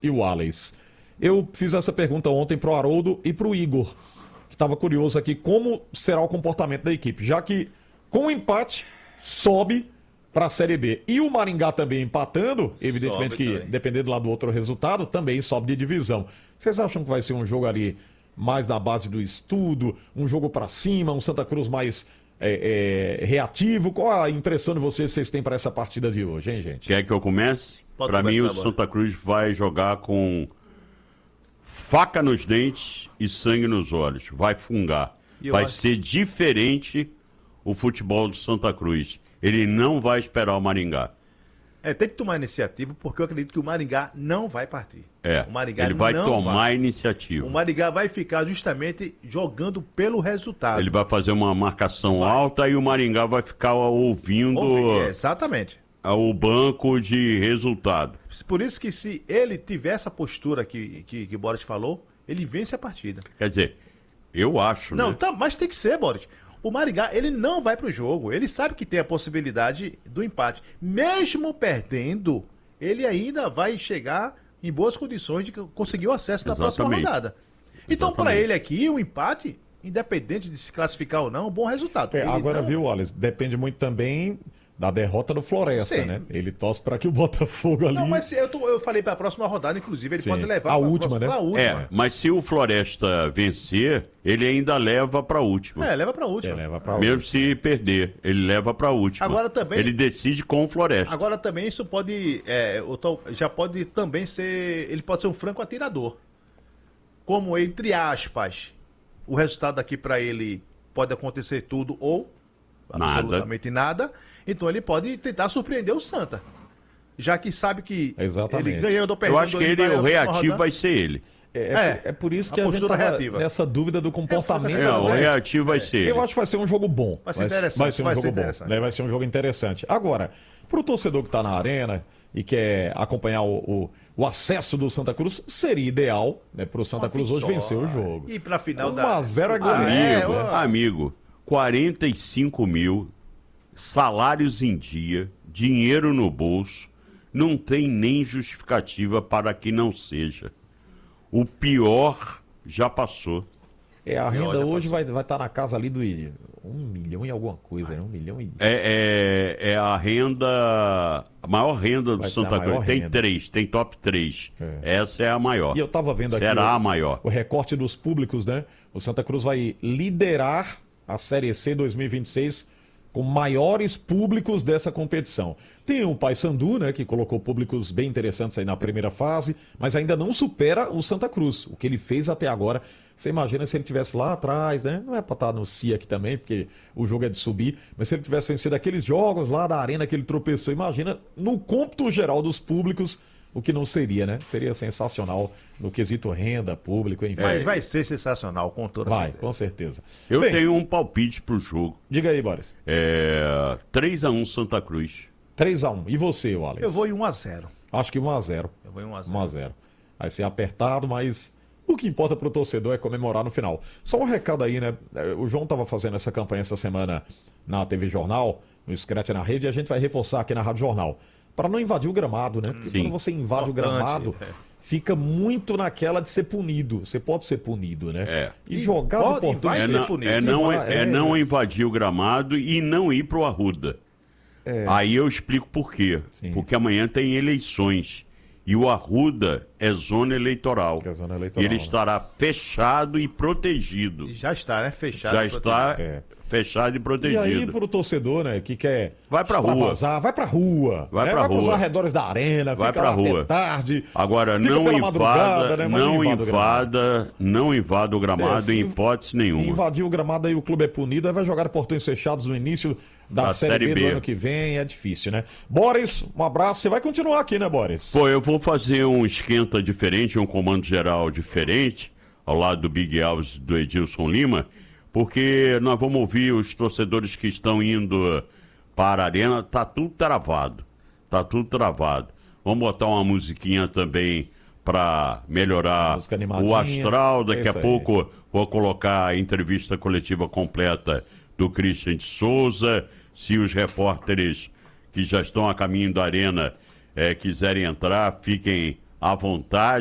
e o Wallace. Eu fiz essa pergunta ontem pro Haroldo e pro Igor, que estava curioso aqui, como será o comportamento da equipe, já que com o empate sobe para a Série B. E o Maringá também empatando, evidentemente Sobe que também. dependendo lá do outro resultado, também sobe de divisão. Vocês acham que vai ser um jogo ali mais na base do estudo, um jogo para cima, um Santa Cruz mais reativo? Qual a impressão de vocês têm para essa partida de hoje, hein, gente? Quer que eu comece? Pode Para mim, o começar, Santa Cruz vai jogar com faca nos dentes e sangue nos olhos. Vai fungar. E eu Vai acho- ser diferente o futebol do Santa Cruz. Ele não vai esperar o Maringá. Tem que tomar iniciativa, porque eu acredito que o Maringá não vai partir. O Maringá Ele vai não tomar a iniciativa. O Maringá vai ficar justamente jogando pelo resultado. Ele vai fazer uma marcação alta e o Maringá vai ficar ouvindo Exatamente. o banco de resultado. Por isso que se ele tiver essa postura que o Boris falou, ele vence a partida. Quer dizer, eu acho, Não, né? tá, mas tem que ser, Boris. O Maringá, ele não vai pro jogo. Ele sabe que tem a possibilidade do empate. Mesmo perdendo, ele ainda vai chegar em boas condições de conseguir o acesso na próxima Exatamente. rodada. Então, para Exatamente. ele aqui, o empate, independente de se classificar ou não, é um bom resultado. Ele Agora, não- viu, Wallace, depende muito também da derrota do Floresta, Sim. né? Ele torce para que o Botafogo ali... Não, mas eu falei para a próxima rodada, inclusive, ele Sim. pode levar A pra última, né? pra última. Mas se o Floresta vencer, ele ainda leva pra última. Leva pra última. leva pra Mesmo se perder, ele leva pra última. Agora também- Ele decide com o Floresta. Agora também isso pode. Já pode também ser. Ele pode ser um franco atirador. Como, entre aspas, o resultado aqui para ele pode acontecer tudo ou Nada. absolutamente nada. Então ele pode tentar surpreender o Santa. Já que sabe que Exatamente. ele ganhando ou perdendo. Eu acho que ele, vai o levar uma reativo rodada. vai ser ele. É por isso a que a gente postura tava reativa. nessa dúvida do comportamento. É, O mas reativo vai ser ele. Eu acho que vai ser um jogo bom. Vai ser interessante, ser um vai jogo ser bom. interessante. Né? Vai ser um jogo interessante. Agora, pro torcedor que tá na arena e quer acompanhar o acesso do Santa Cruz, seria ideal, né, pro Santa Cruz hoje vencer o jogo. E pra final 1-0 é goleiro. Amigo, né? amigo, 45 mil, salários em dia, dinheiro no bolso, não tem nem justificativa para que não seja. O pior já passou. A renda olha, hoje vai estar na casa ali do 1 milhão e alguma coisa, né? 1 milhão e... É a renda, a maior renda do Vai ser a Santa maior Cruz. Tem renda. 3, tem top 3. Essa é a maior. E eu tava vendo aqui Será a maior. o recorte dos públicos, né? O Santa Cruz vai liderar a Série C 2026 com maiores públicos dessa competição. Tem o Paysandu, né, que colocou públicos bem interessantes aí na primeira fase, mas ainda não supera o Santa Cruz. O que ele fez até agora, você imagina se ele tivesse lá atrás, né? Não é pra estar no CIA aqui também, porque o jogo é de subir, mas se ele tivesse vencido aqueles jogos lá da arena que ele tropeçou, imagina no cômputo geral dos públicos, o que não seria, né? Seria sensacional no quesito renda, público, enfim. Mas vai ser sensacional, com toda Vai, certeza. com certeza. Eu Bem, tenho um palpite pro jogo. diga aí, Boris. 3-1 Santa Cruz. 3-1. E você, Wallace? Eu vou em 1-0. Acho que 1-0. Eu vou em 1-0. 1-0. Vai ser apertado, mas o que importa pro torcedor é comemorar no final. Só um recado aí, né? O João tava fazendo essa campanha essa semana na TV Jornal, no Scratch na Rede, e a gente vai reforçar aqui na Rádio Jornal. Para não invadir o gramado, né? Porque Sim. quando você invade o Importante, gramado, fica muito naquela de ser punido. Você pode ser punido, né? E E jogar pode- no e vai portão... ser punido. Não invadir o gramado e não ir pro Arruda. Aí eu explico por quê. Sim. Porque amanhã tem eleições. E o Arruda é zona eleitoral. Que é zona eleitoral, E ele né? estará fechado e protegido. E já está, né? Fechado. Já está É. fechado e E protegido. aí, pro torcedor, né, que quer Vai pra rua. extravasar, vai pra rua. Vai né? pra Vai pros rua. arredores da arena, Vai fica pra lá rua. até tarde. Agora, fica não pela invada, madrugada, né, mas não invada o gramado. não invada o gramado se em hipótese nenhuma. Invadir o gramado aí o clube é punido, aí vai jogar portões fechados no início da Da Série Série B do B. ano que vem, é difícil, né? Boris, um abraço, você vai continuar aqui, né, Boris? Pô, eu vou fazer um esquenta diferente, um comando geral diferente, ao lado do Big Alves e do Edilson Lima, porque nós vamos ouvir os torcedores que estão indo para a arena, tá tudo travado. Tá tudo travado. Vamos botar uma musiquinha também para melhorar Música animadinha. o astral. Daqui Isso a aí. pouco vou colocar a entrevista coletiva completa do Christian de Souza. Se os repórteres que já estão a caminho da arena quiserem entrar, fiquem à vontade.